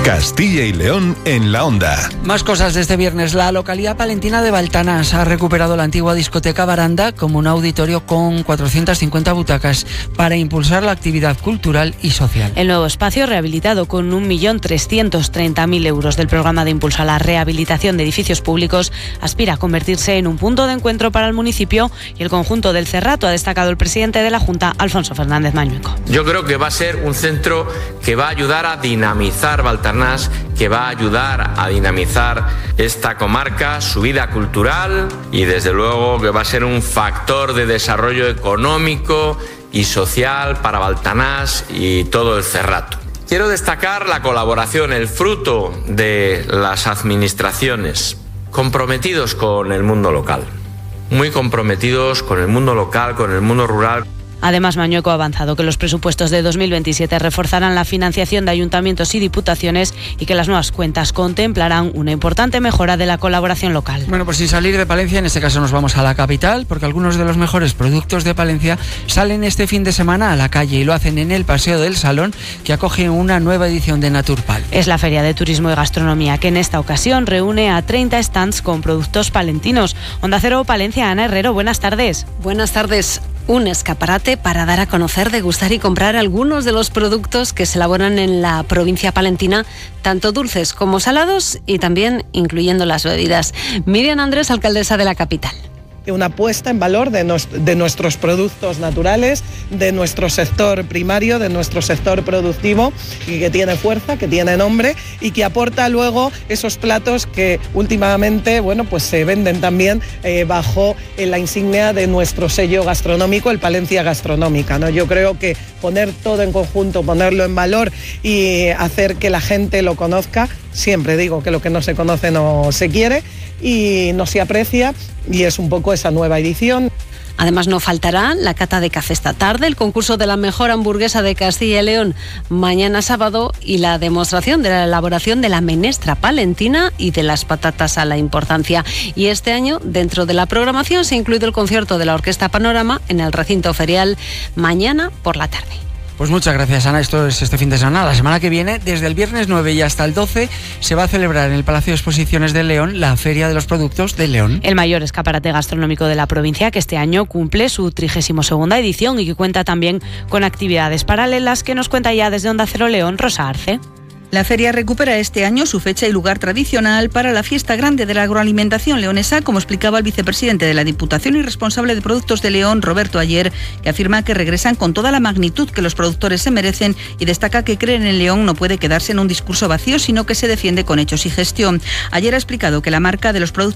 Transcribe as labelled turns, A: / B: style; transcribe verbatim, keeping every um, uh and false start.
A: Castilla y León en la Onda.
B: Más cosas de este viernes. La localidad palentina de Baltanás ha recuperado la antigua discoteca Baranda como un auditorio con cuatrocientas cincuenta butacas para impulsar la actividad cultural y social.
C: El nuevo espacio, rehabilitado con un millón trescientos treinta mil euros del programa de impulso a la rehabilitación de edificios públicos, aspira a convertirse en un punto de encuentro para el municipio y el conjunto del Cerrato, ha destacado el presidente de la Junta, Alfonso Fernández Mañueco.
D: Yo creo que va a ser un centro que va a ayudar a dinamizar Baltanás, que va a ayudar a dinamizar esta comarca, su vida cultural y desde luego que va a ser un factor de desarrollo económico y social para Baltanás y todo el Cerrato. Quiero destacar la colaboración, el fruto de las administraciones comprometidos con el mundo local, muy comprometidos con el mundo local, con el mundo rural.
C: Además, Mañueco ha avanzado que los presupuestos de dos mil veintisiete reforzarán la financiación de ayuntamientos y diputaciones y que las nuevas cuentas contemplarán una importante mejora de la colaboración local.
B: Bueno, pues sin salir de Palencia, en este caso nos vamos a la capital, porque algunos de los mejores productos de Palencia salen este fin de semana a la calle y lo hacen en el Paseo del Salón, que acoge una nueva edición de Naturpal.
C: Es la Feria de Turismo y Gastronomía, que en esta ocasión reúne a treinta stands con productos palentinos. Onda Cero Palencia, Ana Herrero, buenas tardes.
E: Buenas tardes. Un escaparate para dar a conocer, degustar y comprar algunos de los productos que se elaboran en la provincia palentina, tanto dulces como salados y también incluyendo las bebidas. Miriam Andrés, alcaldesa de la capital.
F: Una puesta en valor de, nos, de nuestros productos naturales, de nuestro sector primario, de nuestro sector productivo, y que tiene fuerza, que tiene nombre y que aporta luego esos platos que últimamente, bueno, pues se venden también eh, bajo eh, la insignia de nuestro sello gastronómico, el Palencia Gastronómica, ¿no? Yo creo que poner todo en conjunto, ponerlo en valor y hacer que la gente lo conozca, siempre digo que lo que no se conoce no se quiere y no se aprecia, y es un poco esa nueva edición.
E: Además, no faltará la cata de café esta tarde, el concurso de la mejor hamburguesa de Castilla y León mañana sábado y la demostración de la elaboración de la menestra palentina y de las patatas a la importancia. Y este año, dentro de la programación, se ha incluido el concierto de la Orquesta Panorama en el recinto ferial mañana por la tarde.
B: Pues muchas gracias, Ana. Esto es este fin de semana. La semana que viene, desde el viernes nueve y hasta el doce, se va a celebrar en el Palacio de Exposiciones de León la Feria de los Productos de León.
C: El mayor escaparate gastronómico de la provincia, que este año cumple su trigésima segunda edición y que cuenta también con actividades paralelas, que nos cuenta ya desde Onda Cero León, Rosa Arce.
G: La feria recupera este año su fecha y lugar tradicional para la fiesta grande de la agroalimentación leonesa, como explicaba el vicepresidente de la Diputación y responsable de Productos de León, Roberto Ayer, que afirma que regresan con toda la magnitud que los productores se merecen y destaca que Creer en León no puede quedarse en un discurso vacío, sino que se defiende con hechos y gestión. Ayer ha explicado que la marca de los productores